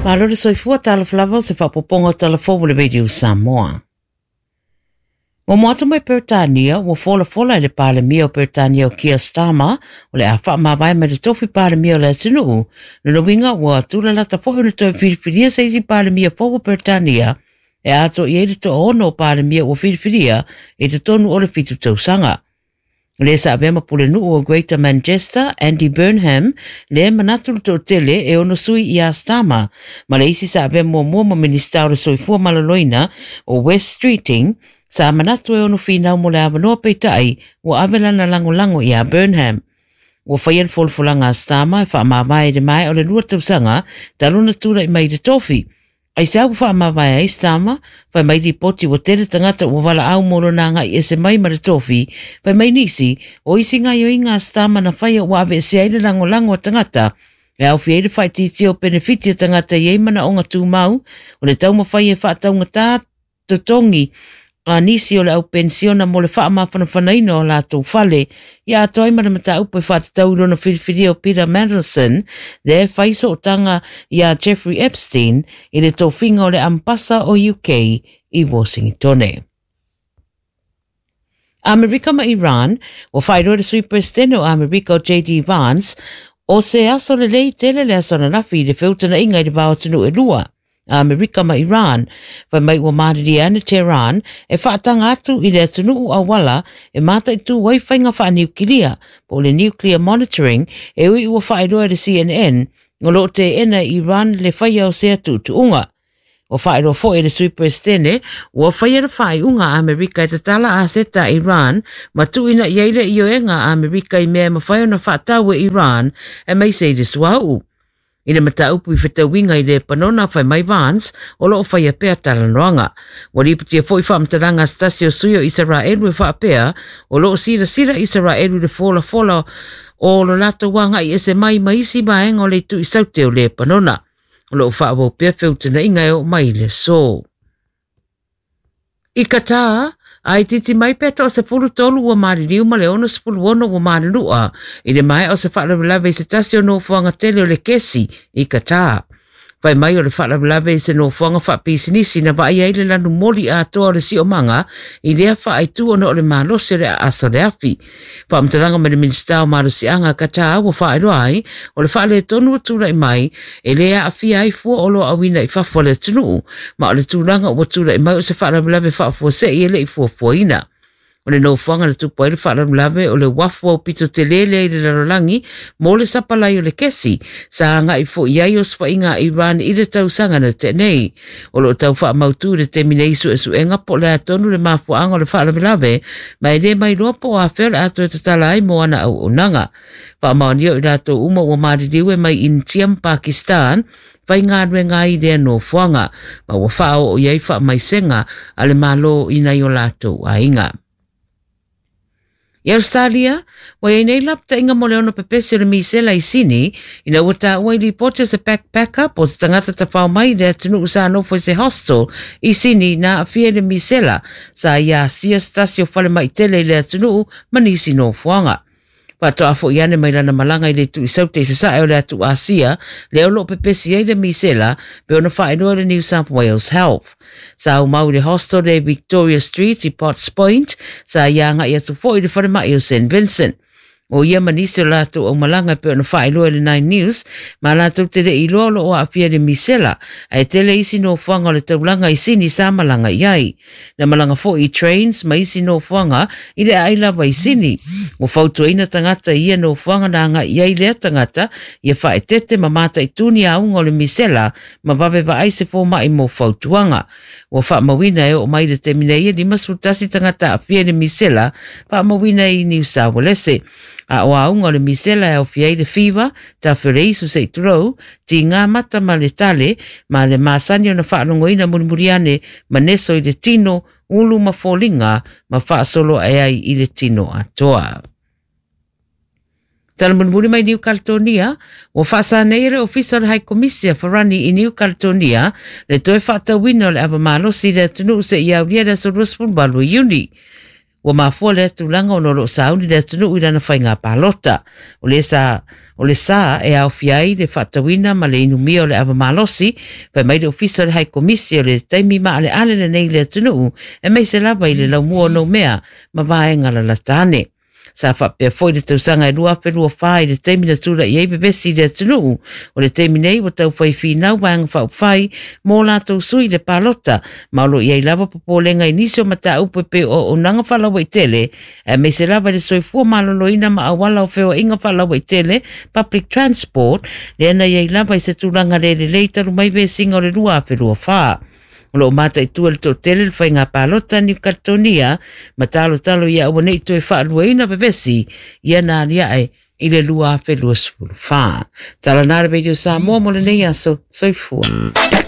Palo le soifua tala flava se whapoponga telefo le radio Samoa. Mo moata mai Peritania, wo fola le pale mio Peritania o Keir Starmer, o le a whaamawai mai le tofi pale mio le atinu, le winga wa tula lata pohi le toi whiriwhiria se isi pale mio povo Peritania, e ato i ere to ono pale mio o whiriwhiria e te tonu o le fitu tausanga. Le sa avema pule nuu o Greater Manchester, Andy Burnham, le manatulu to tele e ono sui i a Starmer, ma le isi sa avema mua minister o le soifua malaloina o West Streeting, sa manatu e ono finau mo le avanoa peitai o avelana lango i a Burnham. O whaian folfolanga a Starmer e whaamawai de mai o le lua tausanga, taluna tūra i mai de tofi. Ai sau whaamawai a Starmer, whai mai di poti o tere tangata o wala au moro nanga i ese mai mara tofi, whai mai nisi o isi ngai o inga a Starmer na whai o ave ese aile lango tangata, e au fieire whai titi o benefiti tangata i eimana o ngā tūmau, o le tauma whai e whaataunga tā totongi, a nisi o le au pensiona mo le whaamawhana whanaina o lātou whale, i a toimana mata upe whātatau rona whiriwhiri o Peter Mandelson, le whaiso o tanga i a Jeffrey Epstein, i le tōwhinga o le ampasa o UK i Washington. Amerika ma Iran, o whairua le sui presidente o Amerika o J.D. Vance, o se aso le lei tele le aso na nafi le whiutana inga i le vāo tunu e lua. Amerika ma Iran, whai mai ua mariri ana Tehran, e whaatanga atu i le atunu u awala e mata i tū waiwhainga wha nuclear, po le nuclear monitoring e ui ua whaeroa le CNN, ngolo te ena Iran le whaia o sea tuunga. O whaeroa fo e le sui presidente, ua whaia le whai unga Amerika e te tala a seta Iran, ma tuina iaile i o enga Amerika i mea ma whaia na whaatau e Iran, e mai se i le suau. I le mata upu i whetauinga i le panona whai mai Vance o loo whai a pēr talanoanga. Wari iputia fo i whaamtaranga stasio suyo Israelu e whaapea o loo sira Israelu le fola o lo lato wanga i ese mai maisi maenga o le tu i saute o le panona. O loo whaabo pēr whiutana inga e o mai le so. I Qatar, ai titi mai peta o se pulu tolu ua maririu ma le ono se pulu ono ua marirua i le mai o se whaalawelawe i se tasi o no fuanga tele o le kesi i Qatar. Whai mai o le whaalawelawe i se no fuanga whaapisinisi na vai ai le lanu moli a toa le si o manga i lea whaai tu ono o le malose le aso le afi. Whaamtaranga me le minista o marusi anga Qatar ua whaai roai o le whaale tonu o tūra i mai e lea a fia ai fua olo awina i whafua le tunu ma o le tūranga o tūra i mai o se whaalawelawe whaafua se i ele i fua ina. O le no fuanga le tupu ai le whaalawelawe o le wafua o pito te lele i le larolangi mo le sapalai o le kesi sa anga i fo iai o spa inga Iran i le tausanga na te nei. O lo tau wha mautu le te mine isu e suenga po le atonu le mafuanga o le whaalawelawe mai le mai loa po a whera ato e te tala ai mo ana au onanga. Wha maonio i rato uma o maririwe mai Intiam, Pakistan, whai ngā rue ngā i rea no fuanga ma wa whao o iai wha mai senga ale malo i nei o lato a inga. I Australia, wai nei lapta inga mo leono pepese le misela i sini, ina wata wai li pote se backpacker po se tangata ta whao mai le atunu usa anofo se hostel i sini na afia le misela sa ia sia stasio whale mai tele le atunu manisi no fuanga. Pato afo iane mai lana malanga i le tu i saute i se sae o le atu Asia, le olo pepesi ai le misela, pe ona whaenua le New South Wales Health. Sa au mau le hostel le Victoria Street i Potts Point, sa ianga i atu fo i le whanemai o St. Vincent. O ia manisi o lātou au malanga pe ona whaeloa le Nine News, ma lātou te re i lolo o awhia le misela, ai tele isi no fuanga le taulanga i sini sa malanga iai. Na malanga fo i trains, ma isi no fuanga i le ailawa i sini. O fautua ina tangata ia no fuanga na anga iai lea tangata, ia whae tete ma mata i tuni a unga o le misela, ma vawe wa aise fo mai mo fautuanga. O wha mawina e o mai le temina ia ni masutasi tangata a fia le misela, wha mawina i New South Wales. A o aunga le misela e o fiei le fiwa, ta where isu se iturou, ti ngā mata ma le tale, ma le māsani o na whaanongoina murimuriane, ma neso i le tino, ulu ma fōlinga, ma whaasolo e ai i le tino atoa. Tala murimuri mai New Caledonia, o whaasa neire ofisa le High Commissioner Farani i New Caledonia, le toe whaatawina o le awamalo si le tunu se i au lia le so ruspun balu iuni. Wa mafua le tulanga ono lo sauni le tunu ira na whainga palota. O le sa e au fiai le whatawina ma le inumi o le ava malosi, pai mai le ofisa le hai komisi o le taimi ma ale ale le nei le tunu, e mai se lava i le lau mua no mea, ma vaenga la latane. Sa whapea foi le tausanga e lua pe lua whai le teimi na tula i eipe besi le tunu, o le teimi nei wa tau whai whinau wang whau whai, mō la tau sui le palota, maulo i ei lava popolenga i nisio mata upepe o nanga whalawa i tele, e me se lava le soi fua malolo ina ma awala o whewa inga whalawa i tele, public transport, le ana i ei lava i se tulanga le leitaru mai ve singa o le lua pe lua wha. Lo mata i tua le tō tele le whainga palota ni Katonia, ma talo ia awane i tue wha aluaina bebesi, ia nā lia i le lua pe lua sulu wha. Tala nāre bedio sa mua mo le nei aso, soifua.